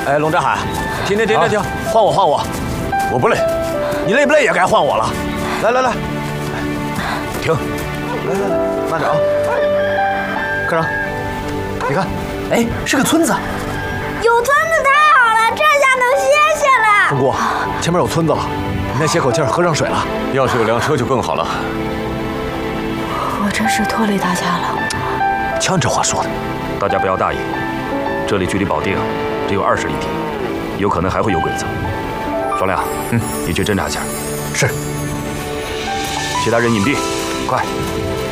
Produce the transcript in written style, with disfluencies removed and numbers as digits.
哎，龙振海，停，换我，我不累，你累不累也该换我了。来，停，来，慢点啊。科长，你看，哎，是个村子。 有村子太好了，这下能歇歇了。 风姑，前面有村子了，你先歇口气，喝上水了。 要是有辆车就更好了。 我真是拖累大家了。 瞧你这话说的。 大家不要大意，这里距离保定只有20里地，有可能还会有鬼子。双亮，你去侦查一下。 是。 其他人隐蔽，快。